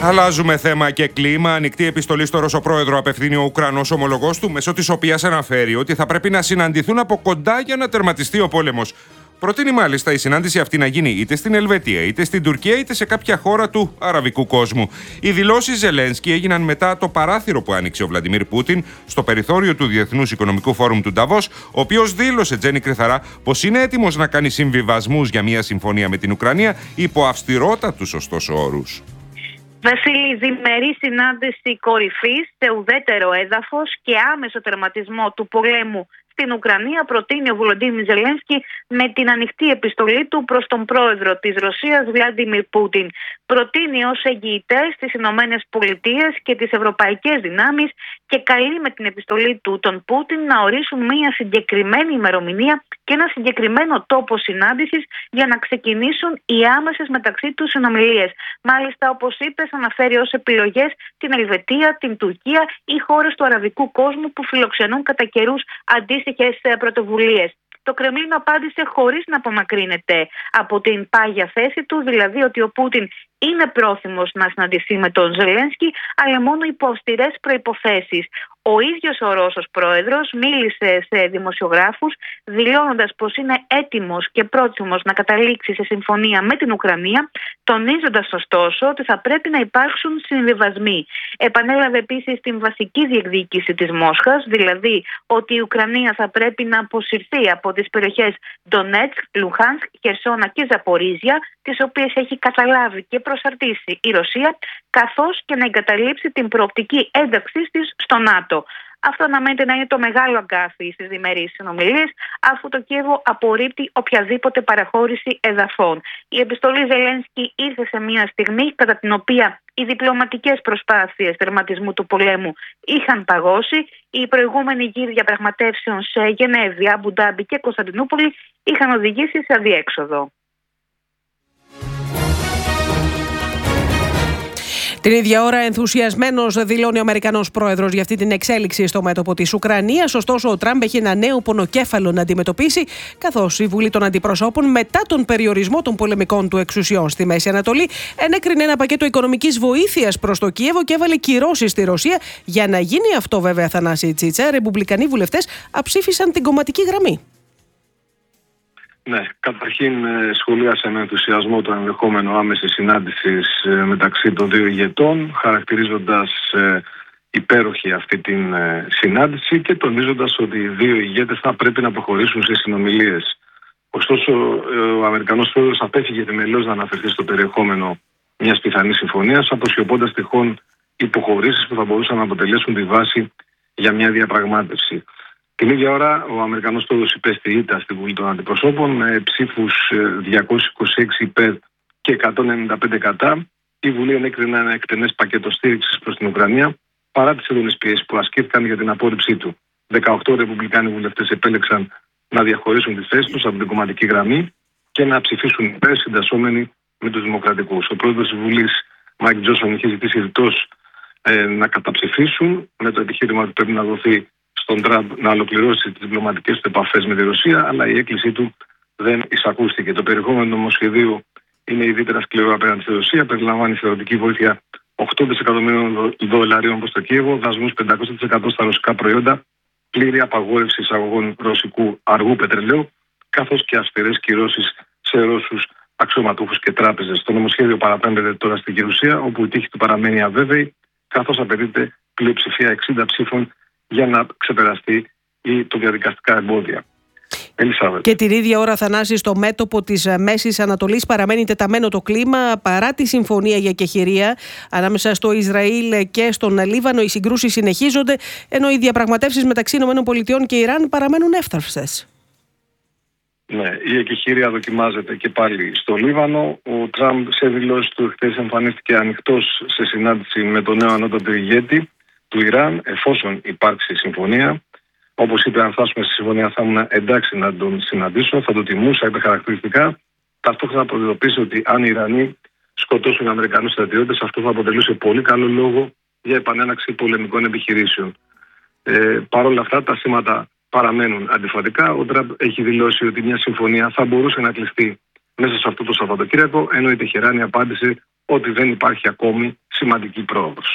Αλλάζουμε θέμα και κλίμα. Ανοιχτή επιστολή στο Ρωσοπρόεδρο απευθύνει ο Ουκρανός ομολογός του, μέσω της οποίας αναφέρει ότι θα πρέπει να συναντηθούν από κοντά για να τερματιστεί ο πόλεμος. Προτείνει μάλιστα η συνάντηση αυτή να γίνει είτε στην Ελβετία, είτε στην Τουρκία, είτε σε κάποια χώρα του αραβικού κόσμου. Οι δηλώσεις Ζελένσκι έγιναν μετά το παράθυρο που άνοιξε ο Βλαντιμίρ Πούτιν στο περιθώριο του Διεθνούς Οικονομικού Φόρουμ του Νταβός, ο οποίος δήλωσε, Τζέννη Κρυθαρά, πως είναι έτοιμος να κάνει συμβιβασμούς για μια συμφωνία με την Ουκρανία υπό αυστηρότατους ωστόσο όρους. Βασίλη, διμερή συνάντηση κορυφής σε ουδέτερο έδαφος και άμεσο τερματισμό του πολέμου στην Ουκρανία προτείνει ο Βολοντίμιρ Ζελένσκι με την ανοιχτή επιστολή του προς τον πρόεδρο της Ρωσίας, Βλάντιμιρ Πούτιν. Προτείνει ως εγγυητές τις Ηνωμένες Πολιτείες και τις ευρωπαϊκές δυνάμεις και καλεί με την επιστολή του τον Πούτιν να ορίσουν μια συγκεκριμένη ημερομηνία και ένα συγκεκριμένο τόπο συνάντησης για να ξεκινήσουν οι άμεσες μεταξύ τους συνομιλίες. Μάλιστα, όπως είπες, αναφέρει ως επιλογές την Ελβετία, την Τουρκία ή χώρες του αραβικού κόσμου που φιλοξενούν κατά καιρούς αντίστοιχες πρωτοβουλίες. Το Κρεμλίνο απάντησε χωρίς να απομακρύνεται από την πάγια θέση του, δηλαδή ότι ο Πούτιν είναι πρόθυμος να συναντηθεί με τον Ζελένσκι, αλλά μόνο υπό αυστηρές προϋποθέσεις. Ο ίδιος ο Ρώσος πρόεδρος μίλησε σε δημοσιογράφους δηλώνοντας πως είναι έτοιμος και πρόθυμος να καταλήξει σε συμφωνία με την Ουκρανία, τονίζοντας ωστόσο ότι θα πρέπει να υπάρξουν συμβιβασμοί. Επανέλαβε επίσης την βασική διεκδίκηση της Μόσχας, δηλαδή ότι η Ουκρανία θα πρέπει να αποσυρθεί από τις περιοχές Ντονέτσκ, Λουχάνσκ, Χερσόνα και Ζαπορίζια, τις οποίες έχει καταλάβει και προσαρτήσει η Ρωσία, καθώς και να εγκαταλείψει την προοπτική ένταξής της στο ΝΑΤΟ. Αυτό αναμένεται να είναι το μεγάλο αγκάθι στις διμερείς συνομιλίες, αφού το Κίεβο απορρίπτει οποιαδήποτε παραχώρηση εδαφών. Η επιστολή Ζελένσκι ήρθε σε μια στιγμή κατά την οποία οι διπλωματικές προσπάθειες τερματισμού του πολέμου είχαν παγώσει. Οι προηγούμενοι γύροι διαπραγματεύσεων σε Γενέβη, Αμπου Ντάμπι και Κωνσταντινούπολη είχαν οδηγήσει σε αδιέξοδο. Την ίδια ώρα, ενθουσιασμένος δηλώνει ο Αμερικανός πρόεδρος για αυτή την εξέλιξη στο μέτωπο της Ουκρανίας. Ωστόσο, ο Τραμπ έχει ένα νέο πονοκέφαλο να αντιμετωπίσει, καθώς η Βουλή των Αντιπροσώπων, μετά τον περιορισμό των πολεμικών του εξουσιών στη Μέση Ανατολή, ενέκρινε ένα πακέτο οικονομικής βοήθειας προς το Κίεβο και έβαλε κυρώσεις στη Ρωσία. Για να γίνει αυτό, βέβαια, Θανάση Τσίτσα, ρεπουμπλικανοί βουλευτές αψήφισαν την κομματική γραμμή. Ναι, καταρχήν σχολίασε με ενθουσιασμό το ενδεχόμενο άμεση συνάντηση μεταξύ των δύο ηγετών, χαρακτηρίζοντας υπέροχη αυτή την συνάντηση και τονίζοντας ότι οι δύο ηγέτες θα πρέπει να προχωρήσουν σε συνομιλίες. Ωστόσο, ο Αμερικανός πρόεδρος απέφυγε επιμελώς να αναφερθεί στο περιεχόμενο μιας πιθανής συμφωνίας, αποσιωπώντας τυχόν υποχωρήσεις που θα μπορούσαν να αποτελέσουν τη βάση για μια διαπραγμάτευση. Την ίδια ώρα, ο Αμερικανός πρόεδρος υπέστη ήττα στη Βουλή των Αντιπροσώπων με ψήφους 226 υπέρ και 195 κατά. Η Βουλή ενέκρινε ένα εκτενές πακέτο στήριξης προς την Ουκρανία, παρά τις έντονες πιέσεις που ασκήθηκαν για την απόρριψή του. 18 ρεπουμπλικάνοι βουλευτές επέλεξαν να διαχωρίσουν τις θέσεις τους από την κομματική γραμμή και να ψηφίσουν υπέρ, συντασσόμενοι με τους δημοκρατικούς. Ο πρόεδρος της Βουλής, Μάικ Τζόνσον, είχε ζητήσει ρητός να καταψηφίσουν με το επιχείρημα ότι πρέπει να δοθεί στον Τραμπ να ολοκληρώσει τις διπλωματικές του επαφές με τη Ρωσία, αλλά η έκκλησή του δεν εισακούστηκε. Το περιεχόμενο νομοσχεδίου είναι ιδιαίτερα σκληρό απέναντι στη Ρωσία. Περιλαμβάνει θεωρητική βοήθεια 8 δισεκατομμύριων δολαρίων προς το Κίεβο, δασμούς 500% στα ρωσικά προϊόντα, πλήρη απαγόρευση εισαγωγών ρωσικού αργού πετρελαίου, καθώς και αυστηρές κυρώσεις σε Ρώσους αξιωματούχους και τράπεζες. Το νομοσχέδιο παραπέμπεται τώρα στην Γερουσία, όπου η τύχη του παραμένει αβέβαιη, καθώς απαιτείται πλειοψηφία 60 ψήφων για να ξεπεραστεί το διαδικαστικά εμπόδια. Και την ίδια ώρα, Θανάση, στο μέτωπο της Μέσης Ανατολής παραμένει τεταμένο το κλίμα παρά τη συμφωνία για κεχηρία ανάμεσα στο Ισραήλ και στον Λίβανο. Οι συγκρούσεις συνεχίζονται, ενώ οι διαπραγματεύσεις μεταξύ ΗΠΑ και Ιράν παραμένουν εύθραυστες. Ναι, η εκεχηρία δοκιμάζεται και πάλι στο Λίβανο. Ο Τραμπ σε δηλώσεις του χθες εμφανίστηκε ανοιχτός σε συνάντηση με τον νέο ανώτατο ηγέτη του Ιράν, εφόσον υπάρξει συμφωνία. Όπως είπε, αν φτάσουμε στη συμφωνία, θα ήμουν εντάξει να τον συναντήσω, θα το τιμούσα, είπε χαρακτηριστικά. Ταυτόχρονα προειδοποίησε ότι αν οι Ιρανοί σκοτώσουν Αμερικανούς στρατιώτες, αυτό θα αποτελούσε πολύ καλό λόγο για επανέναξη πολεμικών επιχειρήσεων. Παρ' όλα αυτά, τα σήματα παραμένουν αντιφατικά. Ο Τραμπ έχει δηλώσει ότι μια συμφωνία θα μπορούσε να κλειστεί μέσα σε αυτό το Σαββατοκύριακο, ενώ η Τεχεράνη απάντησε ότι δεν υπάρχει ακόμη σημαντική πρόοδος.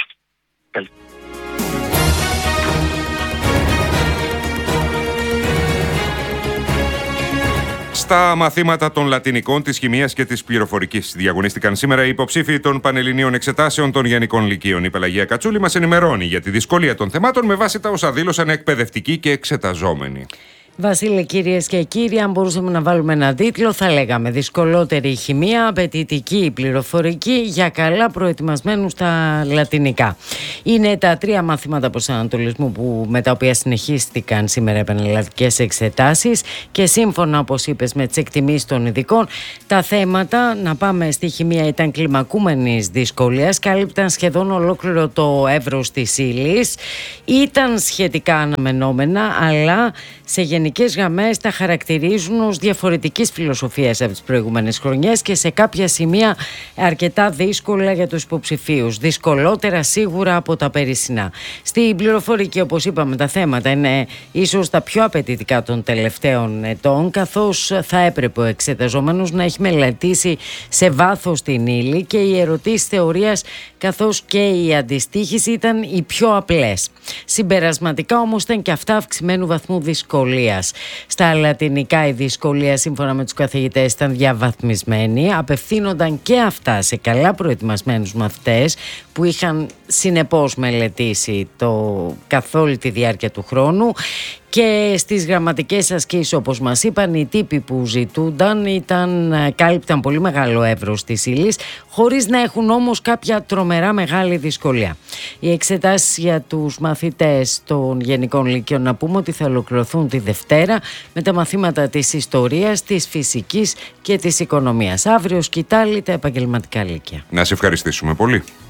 Στα μαθήματα των Λατινικών, της Χημείας και της Πληροφορικής διαγωνίστηκαν σήμερα οι υποψήφοι των Πανελληνίων Εξετάσεων των Γενικών Λυκείων. Η Πελαγία Κατσούλη μας ενημερώνει για τη δυσκολία των θεμάτων με βάση τα όσα δήλωσαν εκπαιδευτικοί και εξεταζόμενοι. Βασίλη, κυρίες και κύριοι, αν μπορούσαμε να βάλουμε έναν τίτλο, θα λέγαμε δυσκολότερη η χημεία, απαιτητική η πληροφορική για καλά προετοιμασμένους στα λατινικά. Είναι τα 3 μαθήματα προσανατολισμού με τα οποία συνεχίστηκαν σήμερα επανελλαδικές εξετάσεις και σύμφωνα, όπως είπες, με τις εκτιμήσεις των ειδικών, τα θέματα, να πάμε στη χημεία, ήταν κλιμακούμενης δυσκολίας, κάλυπταν σχεδόν ολόκληρο το εύρος της ύλης, ήταν σχετικά αναμενόμενα, αλλά σε γενικές γραμμές τα χαρακτηρίζουν ως διαφορετικής φιλοσοφίας από τις προηγούμενες χρονιές και σε κάποια σημεία αρκετά δύσκολα για τους υποψηφίους. Δυσκολότερα σίγουρα από τα περσινά. Στην πληροφορική, όπως είπαμε, τα θέματα είναι ίσως τα πιο απαιτητικά των τελευταίων ετών, καθώς θα έπρεπε ο εξεταζόμενος να έχει μελετήσει σε βάθος την ύλη και οι ερωτήσεις θεωρίας καθώς και η αντιστοίχηση ήταν οι πιο απλές. Συμπερασματικά όμως ήταν και αυτά αυξημένου βαθμού δυσκολίας. Στα λατινικά η δυσκολία, σύμφωνα με τους καθηγητές, ήταν διαβαθμισμένη. Απευθύνονταν και αυτά σε καλά προετοιμασμένους μαθητές που είχαν συνεπώς μελετήσει καθ' όλη τη διάρκεια του χρόνου. Και στις γραμματικές ασκήσεις, όπως μας είπαν, οι τύποι που ζητούνταν κάλυπταν πολύ μεγάλο εύρος της ύλης, χωρίς να έχουν όμως κάποια τρομερά μεγάλη δυσκολία. Οι εξετάσεις για τους μαθητές των Γενικών Λυκείων, να πούμε ότι θα ολοκληρωθούν τη Δευτέρα με τα μαθήματα της ιστορίας, της φυσικής και της οικονομίας. Αύριο σκητάλη τα επαγγελματικά λύκεια. Να σε ευχαριστήσουμε πολύ.